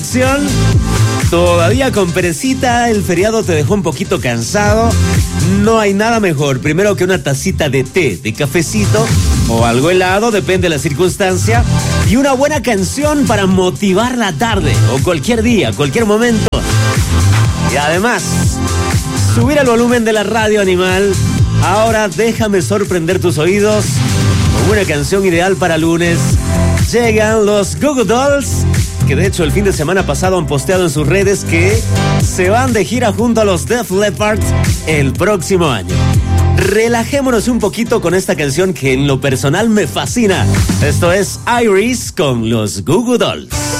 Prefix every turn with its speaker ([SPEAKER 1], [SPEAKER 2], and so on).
[SPEAKER 1] reflexión. Todavía con perecita, el feriado te dejó un poquito cansado. No hay nada mejor, primero que una tacita de té, de cafecito o algo helado, depende de la circunstancia, y una buena canción para motivar la tarde o cualquier día, cualquier momento. Y además, subir el volumen de la radio animal. Ahora déjame sorprender tus oídos con una canción ideal para lunes. Llegan los Goo Goo Dolls, que de hecho el fin de semana pasado han posteado en sus redes que se van de gira junto a los Def Leppard el próximo año. Relajémonos un poquito con esta canción que en lo personal me fascina. Esto es Iris con los Goo Goo Dolls.